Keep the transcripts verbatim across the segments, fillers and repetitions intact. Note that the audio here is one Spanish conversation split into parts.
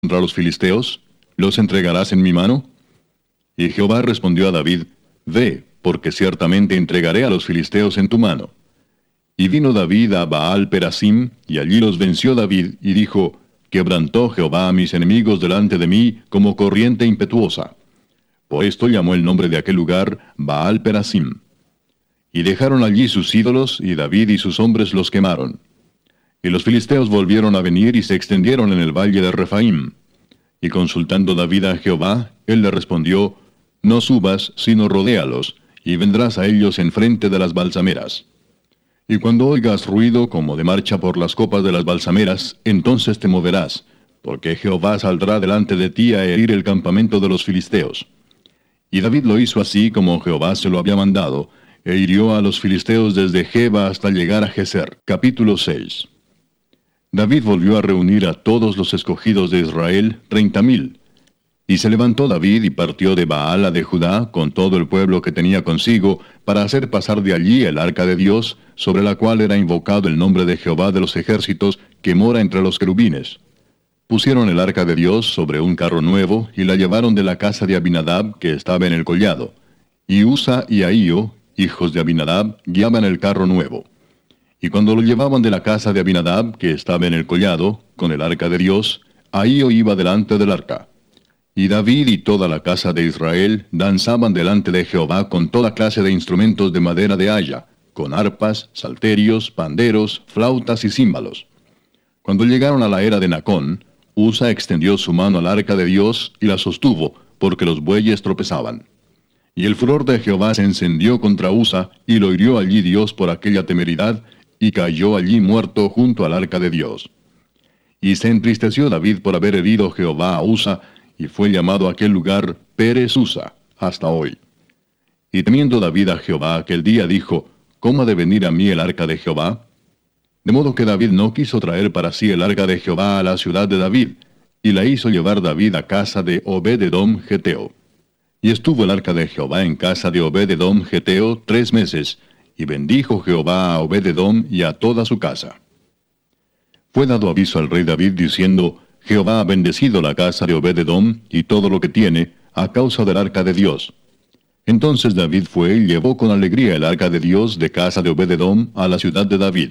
contra los filisteos? ¿Los entregarás en mi mano? Y Jehová respondió a David, Ve, porque ciertamente entregaré a los filisteos en tu mano. Y vino David a Baal Perasim, y allí los venció David, y dijo, Quebrantó Jehová a mis enemigos delante de mí como corriente impetuosa. Por esto llamó el nombre de aquel lugar Baal Perasim. Y dejaron allí sus ídolos, y David y sus hombres los quemaron. Y los filisteos volvieron a venir y se extendieron en el valle de Refaim. Y consultando David a Jehová, él le respondió, No subas, sino rodéalos, y vendrás a ellos enfrente de las balsameras. Y cuando oigas ruido como de marcha por las copas de las balsameras, entonces te moverás, porque Jehová saldrá delante de ti a herir el campamento de los filisteos. Y David lo hizo así como Jehová se lo había mandado, e hirió a los filisteos desde Geba hasta llegar a Geser. Capítulo seis. David volvió a reunir a todos los escogidos de Israel, treinta mil. Y se levantó David y partió de Baala de Judá con todo el pueblo que tenía consigo, para hacer pasar de allí el arca de Dios, sobre la cual era invocado el nombre de Jehová de los ejércitos, que mora entre los querubines. Pusieron el arca de Dios sobre un carro nuevo, y la llevaron de la casa de Abinadab, que estaba en el collado. Y Usa y Ahío, hijos de Abinadab, guiaban el carro nuevo. Y cuando lo llevaban de la casa de Abinadab, que estaba en el collado, con el arca de Dios, Ahío iba delante del arca. Y David y toda la casa de Israel danzaban delante de Jehová con toda clase de instrumentos de madera de haya, con arpas, salterios, panderos, flautas y címbalos. Cuando llegaron a la era de Nacón, Usa extendió su mano al arca de Dios y la sostuvo, porque los bueyes tropezaban. Y el furor de Jehová se encendió contra Usa, y lo hirió allí Dios por aquella temeridad, y cayó allí muerto junto al arca de Dios. Y se entristeció David por haber herido Jehová a Usa, y fue llamado aquel lugar Pérez Usa, hasta hoy. Y temiendo David a Jehová aquel día dijo, ¿Cómo ha de venir a mí el arca de Jehová? De modo que David no quiso traer para sí el arca de Jehová a la ciudad de David, y la hizo llevar David a casa de Obed-edom Geteo. Y estuvo el arca de Jehová en casa de Obed-edom Geteo tres meses, y bendijo Jehová a Obed-edom y a toda su casa. Fue dado aviso al rey David diciendo, Jehová ha bendecido la casa de Obed-edom y todo lo que tiene, a causa del arca de Dios. Entonces David fue y llevó con alegría el arca de Dios de casa de Obed-edom a la ciudad de David.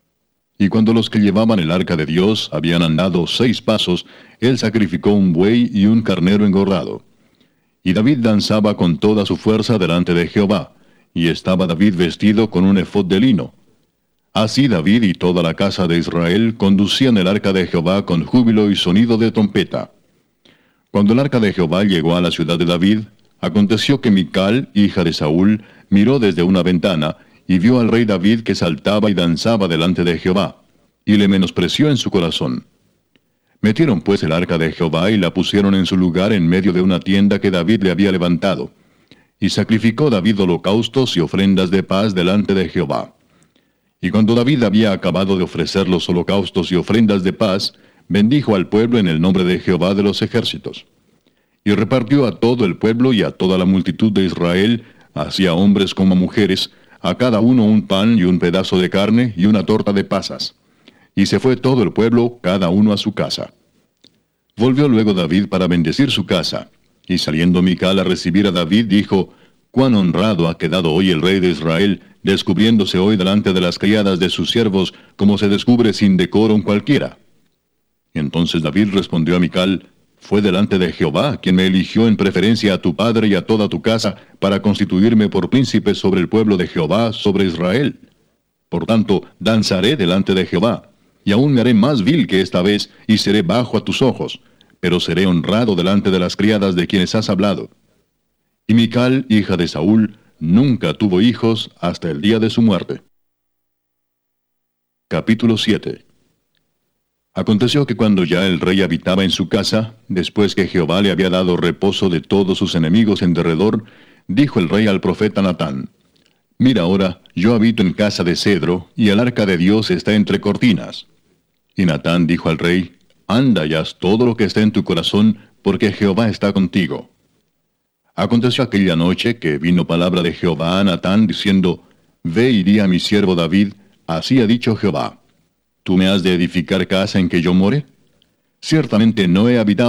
Y cuando los que llevaban el arca de Dios habían andado seis pasos, él sacrificó un buey y un carnero engordado. Y David danzaba con toda su fuerza delante de Jehová, y estaba David vestido con un efod de lino. Así David y toda la casa de Israel conducían el arca de Jehová con júbilo y sonido de trompeta. Cuando el arca de Jehová llegó a la ciudad de David, aconteció que Mical, hija de Saúl, miró desde una ventana, y vio al rey David que saltaba y danzaba delante de Jehová, y le menospreció en su corazón. Metieron pues el arca de Jehová y la pusieron en su lugar en medio de una tienda que David le había levantado. Y sacrificó David holocaustos y ofrendas de paz delante de Jehová. Y cuando David había acabado de ofrecer los holocaustos y ofrendas de paz, bendijo al pueblo en el nombre de Jehová de los ejércitos. Y repartió a todo el pueblo y a toda la multitud de Israel, así a hombres como a mujeres, a cada uno un pan y un pedazo de carne y una torta de pasas. Y se fue todo el pueblo, cada uno a su casa. Volvió luego David para bendecir su casa, y saliendo Mical a recibir a David, dijo, «Cuán honrado ha quedado hoy el rey de Israel, descubriéndose hoy delante de las criadas de sus siervos, como se descubre sin decoro cualquiera». Entonces David respondió a Mical, «Fue delante de Jehová quien me eligió en preferencia a tu padre y a toda tu casa, para constituirme por príncipe sobre el pueblo de Jehová, sobre Israel. Por tanto, danzaré delante de Jehová, y aún me haré más vil que esta vez, y seré bajo a tus ojos, pero seré honrado delante de las criadas de quienes has hablado». Y Mical, hija de Saúl, nunca tuvo hijos hasta el día de su muerte. Capítulo siete. Aconteció que cuando ya el rey habitaba en su casa, después que Jehová le había dado reposo de todos sus enemigos en derredor, dijo el rey al profeta Natán, «Mira ahora, yo habito en casa de cedro, y el arca de Dios está entre cortinas». Y Natán dijo al rey, «Anda y haz todo lo que esté en tu corazón, porque Jehová está contigo». Aconteció aquella noche que vino palabra de Jehová a Natán, diciendo, «Ve y di a mi siervo David, así ha dicho Jehová, ¿tú me has de edificar casa en que yo more? Ciertamente no he habitado